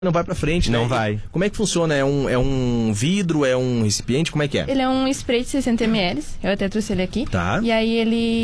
não vai pra frente, né? Não vai. Como é que funciona? É um vidro, é um recipiente? Como é que é? Ele é um spray de 60 ml, eu até trouxe ele aqui. Tá. E aí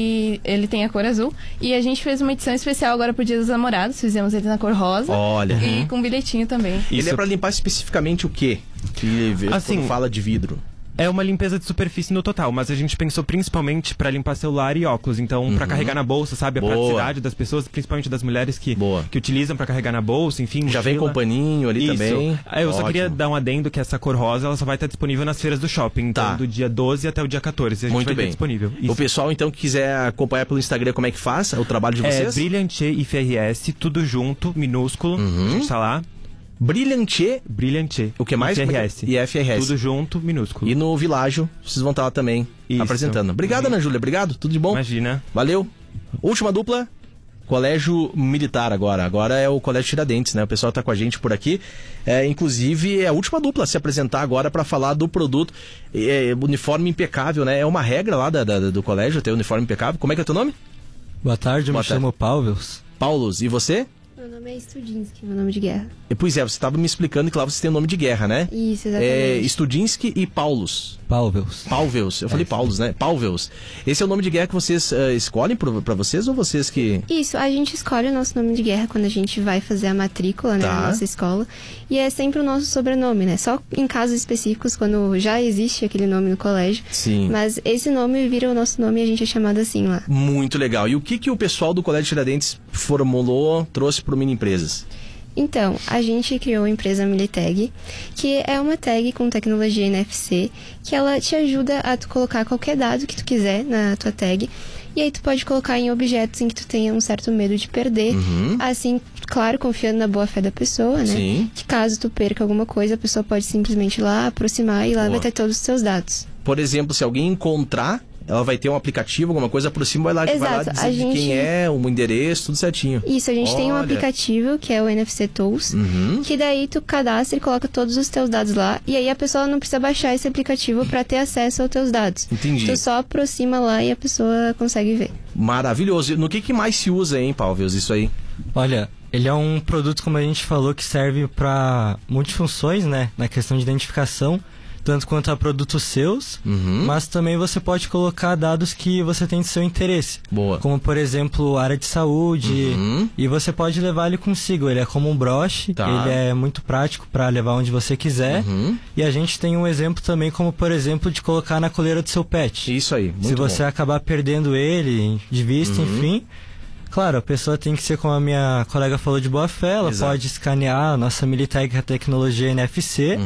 ele tem a cor azul. E a gente fez uma edição especial agora pro Dia dos Namorados, fizemos ele na cor rosa. Olha. E com bilhetinho também. Ele é pra limpar especificamente o quê? Que Assim, quando fala de vidro. É uma limpeza de superfície no total, mas a gente pensou principalmente pra limpar celular e óculos. Então, pra carregar na bolsa, sabe? A Boa. praticidade das pessoas, principalmente das mulheres que utilizam pra carregar na bolsa, enfim. Já vem com paninho ali também. Eu só queria dar um adendo que essa cor rosa, ela só vai estar disponível nas feiras do shopping. Então, do dia 12 até o dia 14. A gente Muito vai bem. ter disponível. O pessoal, então, que quiser acompanhar pelo Instagram, como é que faz o trabalho de vocês? É Brilhantier e FRS, tudo junto, minúsculo. A gente tá lá. Brilhantier. Brilhantier. O que mais? FRS. E FRS. Tudo junto, minúsculo. E no Világio, vocês vão estar lá também apresentando. Obrigado, Ana Júlia. Obrigado. Tudo de bom? Imagina. Valeu. Última dupla. Colégio Militar agora. Agora é o Colégio Tiradentes, né? O pessoal tá com a gente por aqui. Inclusive, é a última dupla a se apresentar agora para falar do produto. Uniforme impecável, né? É uma regra lá do colégio ter uniforme impecável. Como é que é o teu nome? Boa tarde, me chamo Paulos. Paulos. E você? Meu nome é Studinski, meu nome de guerra. Pois é, você estava me explicando que lá você tem o nome de guerra, né? Isso, exatamente. Studinski e Paulos. Paulos. Eu falei Paulos, né? Paulos. Esse é o nome de guerra que vocês escolhem pra vocês ou vocês que... Isso, a gente escolhe o nosso nome de guerra quando a gente vai fazer a matrícula, né, na nossa escola. E é sempre o nosso sobrenome, né? Só em casos específicos, quando já existe aquele nome no colégio. Sim. Mas esse nome vira o nosso nome e a gente é chamado assim lá. Muito legal. E o que o pessoal do Colégio Tiradentes formulou, trouxe pro Mini Empresas? Então, a gente criou a empresa Militag, que é uma tag com tecnologia NFC, que ela te ajuda a tu colocar qualquer dado que tu quiser na tua tag, e aí tu pode colocar em objetos em que tu tenha um certo medo de perder, assim, claro, confiando na boa fé da pessoa, né? Sim. Que caso tu perca alguma coisa, a pessoa pode simplesmente ir lá, aproximar e lá vai ter todos os seus dados. Por exemplo, se alguém encontrar, ela vai ter um aplicativo, alguma coisa, aproxima, vai lá dizer de quem é, o endereço, tudo certinho. Isso, a gente tem um aplicativo que é o NFC Tools, que daí tu cadastra e coloca todos os teus dados lá, e aí a pessoa não precisa baixar esse aplicativo para ter acesso aos teus dados. Entendi. Tu só aproxima lá e a pessoa consegue ver. Maravilhoso. No que mais se usa, hein, Paulos, isso aí? Olha, ele é um produto, como a gente falou, que serve para multifunções, né? Na questão de identificação, tanto quanto a produtos seus, mas também você pode colocar dados que você tem de seu interesse. Boa. Como, por exemplo, área de saúde, e você pode levar ele consigo. Ele é como um broche, ele é muito prático para levar onde você quiser. E a gente tem um exemplo também, como, por exemplo, de colocar na coleira do seu pet. Isso aí, muito Se você bom. acabar perdendo ele de vista, enfim... Claro, a pessoa tem que ser, como a minha colega falou, de boa fé. Ela pode escanear a nossa Militag, a tecnologia NFC.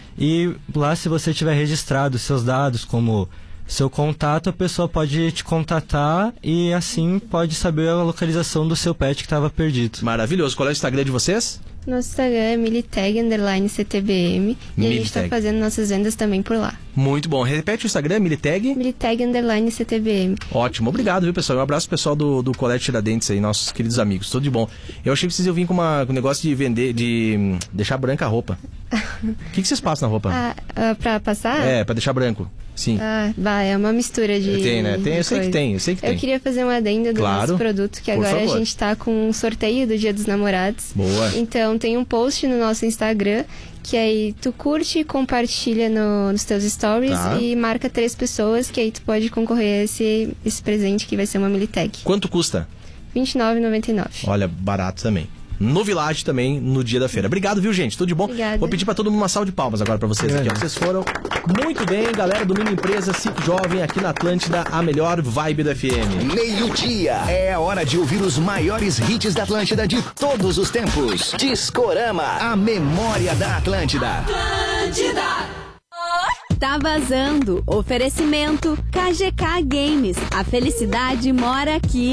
E lá, se você tiver registrado seus dados como seu contato, a pessoa pode te contatar e assim pode saber a localização do seu pet que estava perdido. Maravilhoso. Qual é o Instagram de vocês? Nosso Instagram é Militag_CTBM e a gente está fazendo nossas vendas também por lá. Muito bom. Repete o Instagram, Militag? Militag_CTBM. Ótimo. Obrigado, viu, pessoal? Um abraço pro pessoal do Colégio Tiradentes aí, nossos queridos amigos. Tudo de bom. Eu achei que vocês iam vir com um negócio de vender, de deixar branca a roupa. O que vocês passam na roupa? Pra passar? Pra deixar branco. Sim. É uma mistura de... Tem, né? Eu sei que tem. Eu queria fazer um adendo do nosso produto, que agora a gente tá com um sorteio do Dia dos Namorados. Boa. Então tem um post no nosso Instagram, que aí tu curte, compartilha nos teus stories e marca 3 pessoas, que aí tu pode concorrer a esse presente que vai ser uma Militag. Quanto custa? R$29,99. Olha, barato também. No Village também, no dia da feira. Obrigado, viu, gente? Tudo de bom? Obrigada. Vou pedir pra todo mundo uma salva de palmas agora pra vocês aqui. Vocês foram muito bem, galera do Mini Empresa, SIC Jovem, aqui na Atlântida, a melhor vibe do FM. Meio-dia. É a hora de ouvir os maiores hits da Atlântida de todos os tempos. Discorama, a memória da Atlântida. Tá vazando. Oferecimento KGK Games. A felicidade mora aqui.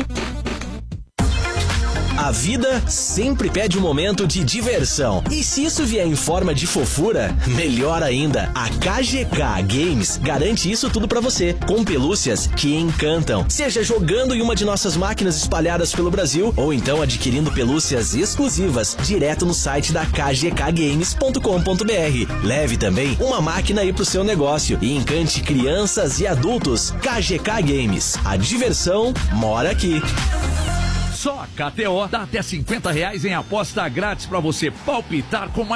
A vida sempre pede um momento de diversão. E se isso vier em forma de fofura, melhor ainda. A KGK Games garante isso tudo pra você, com pelúcias que encantam. Seja jogando em uma de nossas máquinas espalhadas pelo Brasil, ou então adquirindo pelúcias exclusivas direto no site da kgkgames.com.br. Leve também uma máquina aí pro seu negócio e encante crianças e adultos. KGK Games. A diversão mora aqui. Só a KTO dá até R$50 em aposta grátis pra você palpitar com